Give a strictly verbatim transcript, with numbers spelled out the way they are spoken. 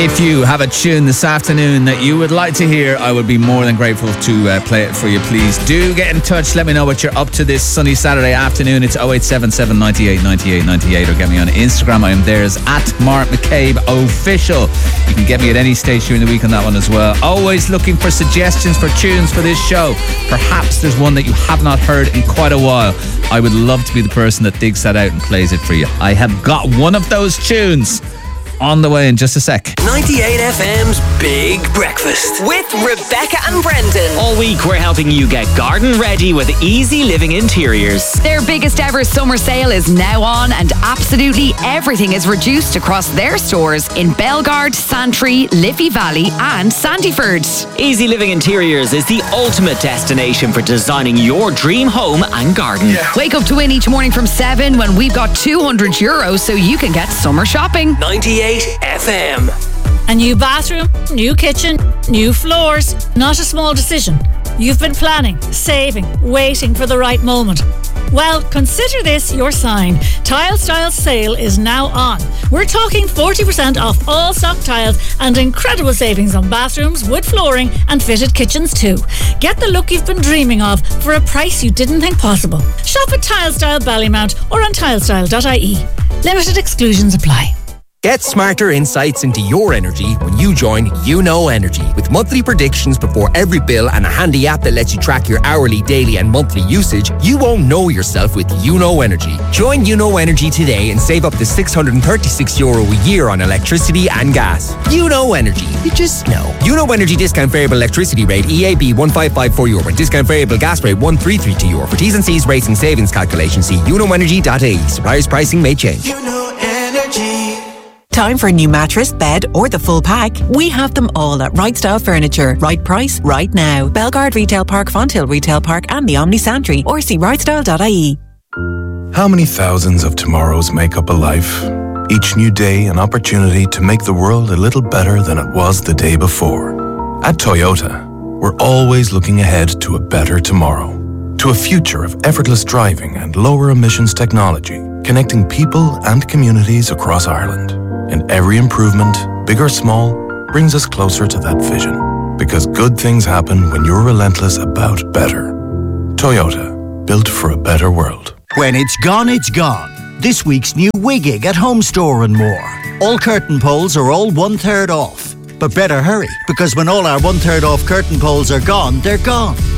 If you have a tune this afternoon that you would like to hear, I would be more than grateful to uh, play it for you. Please do get in touch. Let me know what you're up to this sunny Saturday afternoon. It's oh eight seven seven, nine eight, nine eight, nine eight, or get me on Instagram. I am there as at Mark McCabe Official. You can get me at any stage during the week on that one as well. Always looking for suggestions for tunes for this show. Perhaps there's one that you have not heard in quite a while. I would love to be the person that digs that out and plays it for you. I have got one of those tunes on the way in just a sec. ninety-eight F M's Big Breakfast with Rebecca and Brendan. All week we're helping you get garden ready with Easy Living Interiors. Their biggest ever summer sale is now on, and absolutely everything is reduced across their stores in Bellegarde, Santry, Liffey Valley and Sandyford. Easy Living Interiors is the ultimate destination for designing your dream home and garden. Yeah. Wake up to win each morning from seven when we've got two hundred euros so you can get summer shopping. ninety-eight F M. A new bathroom, new kitchen, new floors. Not a small decision. You've been planning, saving, waiting for the right moment. Well, consider this your sign. Tile Style's sale is now on. We're talking forty percent off all stock tiles and incredible savings on bathrooms, wood flooring and fitted kitchens too. Get the look you've been dreaming of for a price you didn't think possible. Shop at Tile Style Ballymount or on tilestyle dot I E. Limited exclusions apply. Get smarter insights into your energy when you join You Know Energy. With monthly predictions before every bill and a handy app that lets you track your hourly, daily and monthly usage, you won't know yourself with You Know Energy. Join You Know Energy today and save up to six hundred thirty-six euro a year on electricity and gas. You Know Energy. You just know. You Know Energy discount variable electricity rate E A B one five five four euro and discount variable gas rate one three three two euro. For T's and C's rates and savings calculation, see you know energy dot I E. Suppliers pricing may change. You Know Energy. Time for a new mattress, bed or the full pack? We have them all at Right Style Furniture. Right price, right now. Bellegarde Retail Park, Fonthill Retail Park and the Omni Santry, or see right style dot I E. How many thousands of tomorrows make up a life? Each new day an opportunity to make the world a little better than it was the day before. At Toyota, we're always looking ahead to a better tomorrow. To a future of effortless driving and lower emissions technology, connecting people and communities across Ireland. And every improvement, big or small, brings us closer to that vision. Because good things happen when you're relentless about better. Toyota, built for a better world. When it's gone, it's gone. This week's new Wigig at Home Store and more. All curtain poles are all one-third off. But better hurry, because when all our one-third off curtain poles are gone, they're gone.